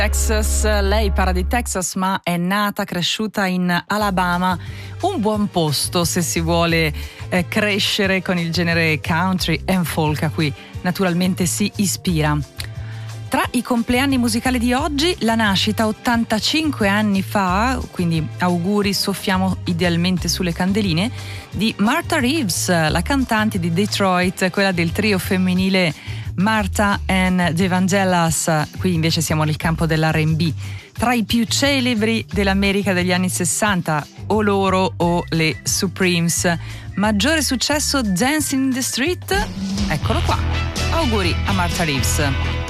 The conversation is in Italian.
Texas, lei parla di Texas ma è nata, cresciuta in Alabama, un buon posto se si vuole crescere con il genere country and folk a cui naturalmente si ispira. Tra i compleanni musicali di oggi, la nascita 85 anni fa, quindi auguri, soffiamo idealmente sulle candeline, di Martha Reeves, la cantante di Detroit, quella del trio femminile Martha and the Vandellas. Qui invece siamo nel campo dell'R&B. Tra i più celebri dell'America degli anni 60, o loro o le Supremes. Maggiore successo, Dancing in the Street? Eccolo qua. Auguri a Martha Reeves.